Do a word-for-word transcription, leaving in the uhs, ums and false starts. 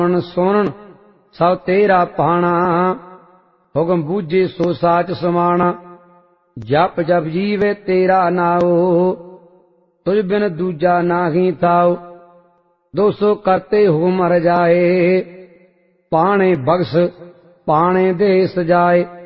ਸੁਣ ਸੁਣਨ ਸਭ ਤੇਰਾ ਪਾਣਾ, ਹੁਕਮ ਬੂਝੇ ਸੋ ਸਾਚ ਸਮਾਣਾ। ਜਪ ਜਪ ਜੀਵੇ ਤੇਰਾ ਨਾਉ, ਤੁਝ ਬਿਨ ਦੂਜਾ ਨਾਹੀ ਥਾਉ। ਦੋ ਸੋ ਕਰਤੇ ਹੁਕਮ ਮਰ ਜਾਏ, ਪਾਣੇ ਬਖਸ਼ ਪਾਣੇ ਦੇ ਸਜਾਏ।